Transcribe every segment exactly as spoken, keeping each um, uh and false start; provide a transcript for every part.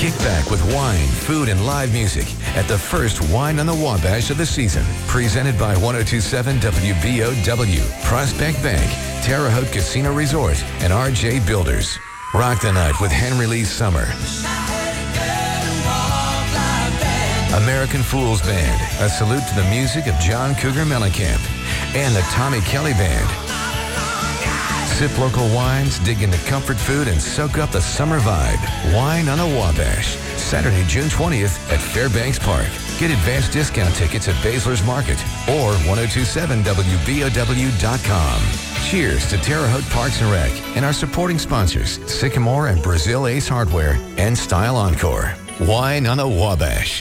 Kick back with wine, food, and live music at the first Wine on the Wabash of the season. Presented by one oh two point seven W B O W, Prospect Bank, Terre Haute Casino Resort, and R J Builders. Rock the night with Henry Lee Summer, American Fools Band, a salute to the music of John Cougar Mellencamp, and the Tommy Kelly Band. Sip local wines, dig into comfort food, and soak up the summer vibe. Wine on the Wabash, Saturday, June twentieth at Fairbanks Park. Get advanced discount tickets at Baszler's Market or ten twenty-seven W B O W dot com. Cheers to Terre Haute Parks and Rec and our supporting sponsors, Sycamore and Brazil Ace Hardware and Style Encore. Wine on the Wabash.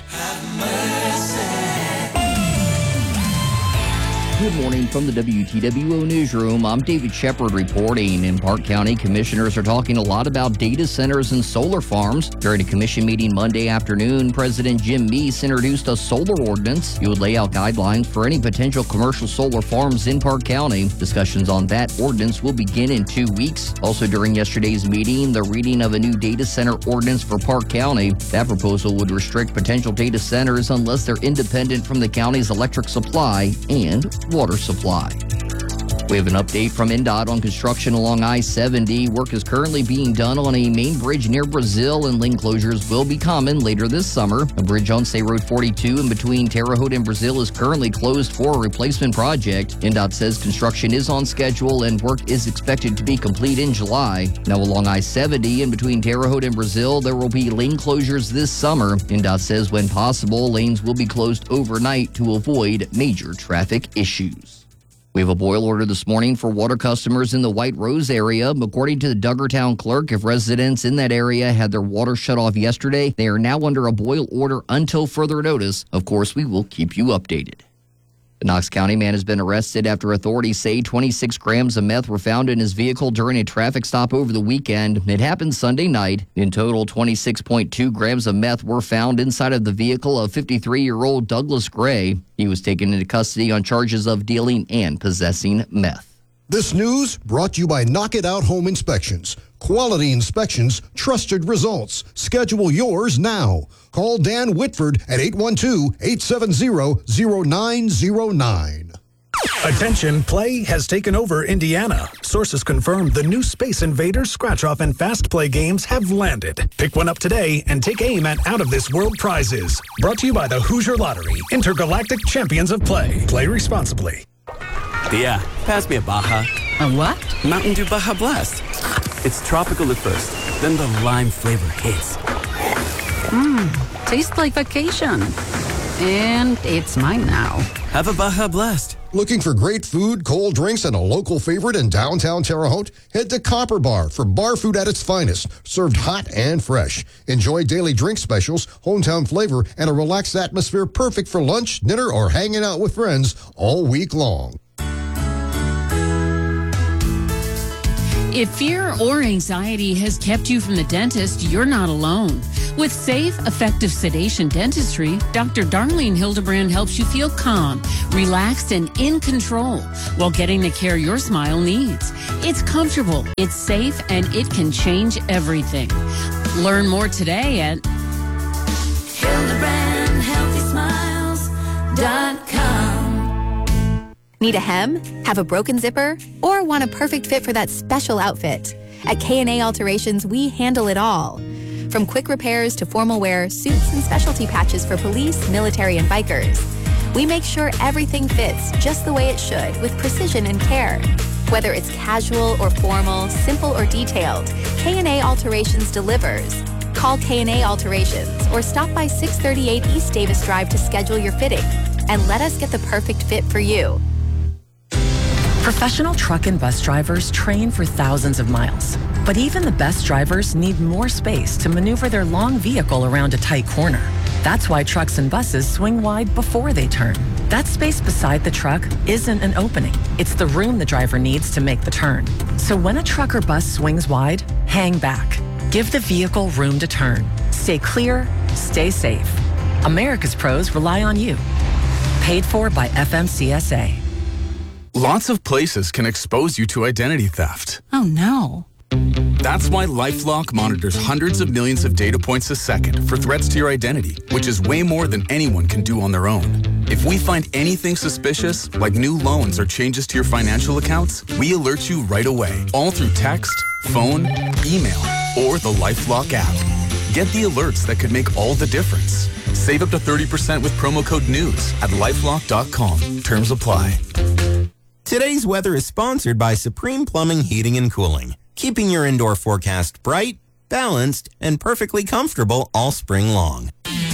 Good morning from the W T W O Newsroom. I'm David Shepard reporting. In Park County, commissioners are talking a lot about data centers and solar farms. During a commission meeting Monday afternoon, President Jim Meese introduced a solar ordinance. He would lay out guidelines for any potential commercial solar farms in Park County. Discussions on that ordinance will begin in two weeks. Also during yesterday's meeting, the reading of a new data center ordinance for Park County. That proposal would restrict potential data centers unless they're independent from the county's electric supply and water supply. We have an update from N D O T on construction along I seventy. Work is currently being done on a main bridge near Brazil, and lane closures will be common later this summer. A bridge on State Road forty-two in between Terre Haute and Brazil is currently closed for a replacement project. N D O T says construction is on schedule and work is expected to be complete in July. Now along I seventy in between Terre Haute and Brazil, there will be lane closures this summer. N D O T says when possible, lanes will be closed overnight to avoid major traffic issues. We have a boil order this morning for water customers in the White Rose area. According to the Duggartown clerk, if residents in that area had their water shut off yesterday, they are now under a boil order until further notice. Of course, we will keep you updated. The Knox County man has been arrested after authorities say twenty-six grams of meth were found in his vehicle during a traffic stop over the weekend. It happened Sunday night. In total, twenty-six point two grams of meth were found inside of the vehicle of fifty-three-year-old Douglas Gray. He was taken into custody on charges of dealing and possessing meth. This news brought to you by Knock It Out Home Inspections. Quality inspections, trusted results. Schedule yours now. Call Dan Whitford at eight one two, eight seven zero, zero nine zero nine. Attention, play has taken over Indiana. Sources confirm the new Space Invaders, Scratch-Off, and Fast Play games have landed. Pick one up today and take aim at out-of-this-world prizes. Brought to you by the Hoosier Lottery, Intergalactic Champions of Play. Play responsibly. Yeah, pass me a Baja. A what? Mountain Dew Baja Blast. It's tropical at first, then the lime flavor hits. Mmm, tastes like vacation. And it's mine now. Have a Baja Blast. Looking for great food, cold drinks, and a local favorite in downtown Terre Haute? Head to Copper Bar for bar food at its finest, served hot and fresh. Enjoy daily drink specials, hometown flavor, and a relaxed atmosphere perfect for lunch, dinner, or hanging out with friends all week long. If fear or anxiety has kept you from the dentist, you're not alone. With safe, effective sedation dentistry, Doctor Darlene Hildebrand helps you feel calm, relaxed, and in control while getting the care your smile needs. It's comfortable, it's safe, and it can change everything. Learn more today at Hildebrand Healthy Smiles dot com. Need a hem? Have a broken zipper? Or want a perfect fit for that special outfit? At K and A Alterations, we handle it all. From quick repairs to formal wear, suits and specialty patches for police, military, and bikers. We make sure everything fits just the way it should with precision and care. Whether it's casual or formal, simple or detailed, K and A Alterations delivers. Call K and A Alterations or stop by six thirty-eight East Davis Drive to schedule your fitting and let us get the perfect fit for you. Professional truck and bus drivers train for thousands of miles. But even the best drivers need more space to maneuver their long vehicle around a tight corner. That's why trucks and buses swing wide before they turn. That space beside the truck isn't an opening. It's the room the driver needs to make the turn. So when a truck or bus swings wide, hang back. Give the vehicle room to turn. Stay clear, stay safe. America's pros rely on you. Paid for by F M C S A. Lots of places can expose you to identity theft. Oh no. That's why LifeLock monitors hundreds of millions of data points a second for threats to your identity, which is way more than anyone can do on their own. If we find anything suspicious, like new loans or changes to your financial accounts, we alert you right away, all through text, phone, email, or the LifeLock app. Get the alerts that could make all the difference. Save up to thirty percent with promo code NEWS at lifelock dot com. Terms apply. Today's weather is sponsored by Supreme Plumbing, Heating, and Cooling, keeping your indoor forecast bright, balanced, and perfectly comfortable all spring long.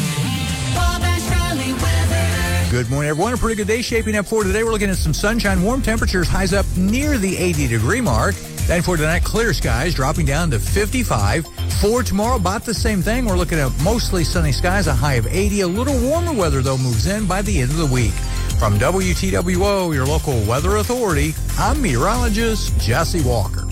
Good morning, everyone. A pretty good day shaping up for today. We're looking at some sunshine, warm temperatures, highs up near the eighty degree mark. Then for tonight, clear skies dropping down to fifty-five. For tomorrow, about the same thing. We're looking at mostly sunny skies, a high of eighty. A little warmer weather, though, moves in by the end of the week. From W T W O, your local weather authority, I'm meteorologist Jesse Walker.